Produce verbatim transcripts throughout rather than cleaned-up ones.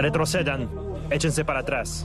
Retrocedan. Échense para atrás.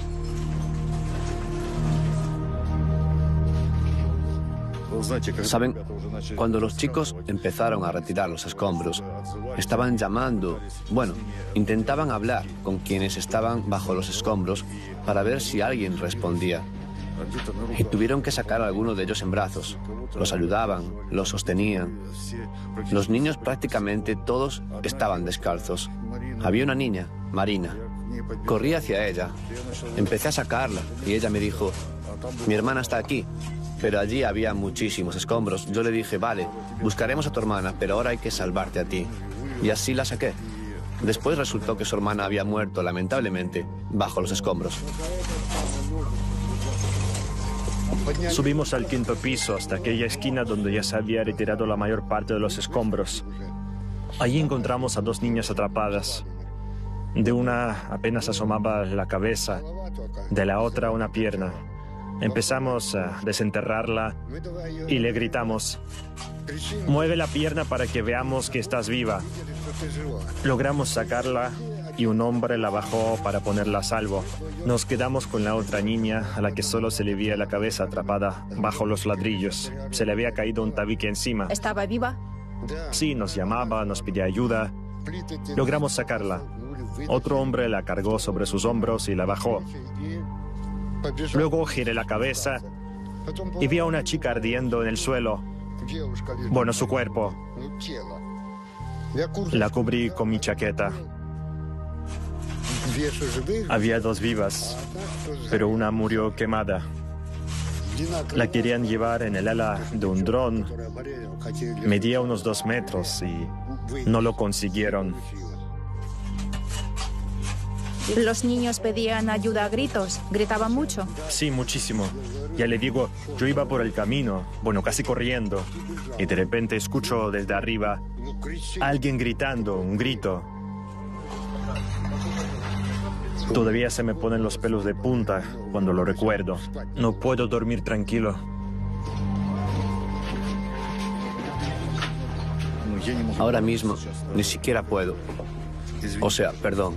Saben, cuando los chicos empezaron a retirar los escombros, estaban llamando, bueno, intentaban hablar con quienes estaban bajo los escombros para ver si alguien respondía. Y tuvieron que sacar a alguno de ellos en brazos. Los ayudaban, los sostenían. Los niños prácticamente todos estaban descalzos. Había una niña, Marina. Corrí hacia ella. Empecé a sacarla y ella me dijo, mi hermana está aquí. Pero allí había muchísimos escombros. Yo le dije, vale, buscaremos a tu hermana, pero ahora hay que salvarte a ti. Y así la saqué. Después resultó que su hermana había muerto, lamentablemente, bajo los escombros. Subimos al quinto piso hasta aquella esquina donde ya se había retirado la mayor parte de los escombros. Allí encontramos a dos niñas atrapadas. De una apenas asomaba la cabeza, de la otra una pierna. Empezamos a desenterrarla y le gritamos, mueve la pierna para que veamos que estás viva. Logramos sacarla y un hombre la bajó para ponerla a salvo. Nos quedamos con la otra niña a la que solo se le veía la cabeza atrapada bajo los ladrillos. Se le había caído un tabique encima. ¿Estaba viva? Sí, nos llamaba, nos pedía ayuda. Logramos sacarla. Otro hombre la cargó sobre sus hombros y la bajó. Luego giré la cabeza y vi a una chica ardiendo en el suelo. Bueno, su cuerpo. La cubrí con mi chaqueta. Había dos vivas, pero una murió quemada. La querían llevar en el ala de un dron. Medía unos dos metros y no lo consiguieron. Los niños pedían ayuda a gritos, gritaban mucho. Sí, muchísimo. Ya le digo, yo iba por el camino, bueno, casi corriendo, y de repente escucho desde arriba a alguien gritando, un grito. Todavía se me ponen los pelos de punta cuando lo recuerdo. No puedo dormir tranquilo. Ahora mismo ni siquiera puedo. O sea, perdón.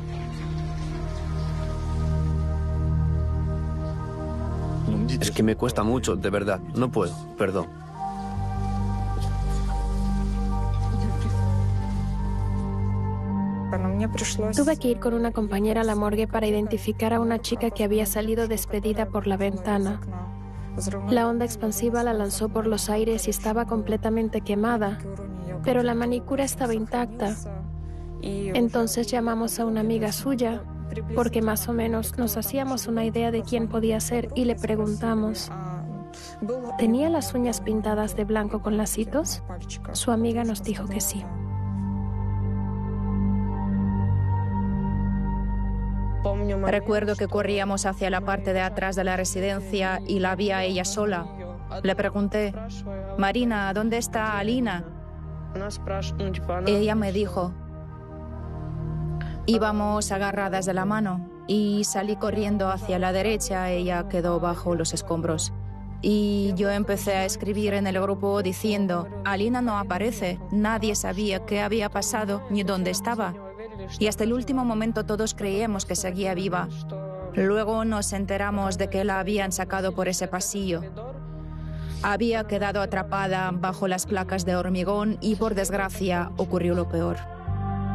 Es que me cuesta mucho, de verdad. No puedo, perdón. Tuve que ir con una compañera a la morgue para identificar a una chica que había salido despedida por la ventana. La onda expansiva la lanzó por los aires y estaba completamente quemada, pero la manicura estaba intacta. Entonces llamamos a una amiga suya, porque más o menos nos hacíamos una idea de quién podía ser y le preguntamos, ¿tenía las uñas pintadas de blanco con lacitos? Su amiga nos dijo que sí. Recuerdo que corríamos hacia la parte de atrás de la residencia y la vi a ella sola. Le pregunté, Marina, ¿dónde está Alina? Ella me dijo, íbamos agarradas de la mano y salí corriendo hacia la derecha. Ella quedó bajo los escombros. Y yo empecé a escribir en el grupo diciendo, Alina no aparece, nadie sabía qué había pasado ni dónde estaba. Y hasta el último momento todos creíamos que seguía viva. Luego nos enteramos de que la habían sacado por ese pasillo. Había quedado atrapada bajo las placas de hormigón y por desgracia ocurrió lo peor.